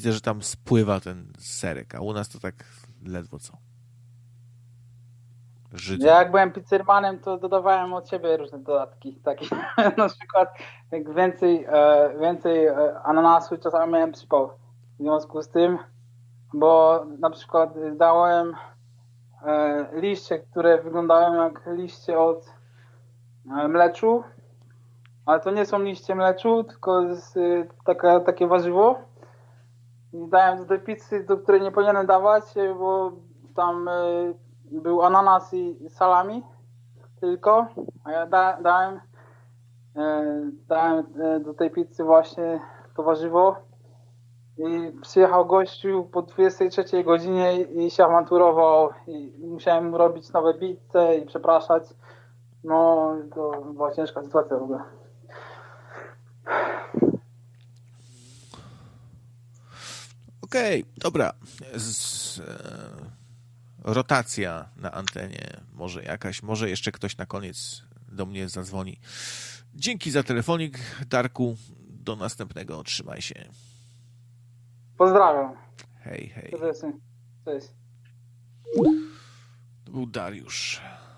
widzę, że tam spływa ten serek, a u nas to tak ledwo co. Żydło. Ja jak byłem pizzermanem, to dodawałem od siebie różne dodatki. Takie, na przykład jak więcej ananasu czasami miałem przypał. W związku z tym, bo na przykład dałem liście, które wyglądają jak liście od mleczu, ale to nie są liście mleczu, tylko jest takie warzywo. I dałem do tej pizzy, do której nie powinienem dawać, bo tam był ananas i salami tylko, a ja dałem do tej pizzy właśnie to warzywo i przyjechał gościu po 23 godzinie i się awanturował i musiałem mu robić nowe pizze i przepraszać. No, to była ciężka sytuacja w ogóle. Okej, dobra. Rotacja na antenie. Może jeszcze ktoś na koniec do mnie zadzwoni. Dzięki za telefonik, Darku. Do następnego. Trzymaj się. Pozdrawiam. Hej, hej. Cześć. To był Dariusz.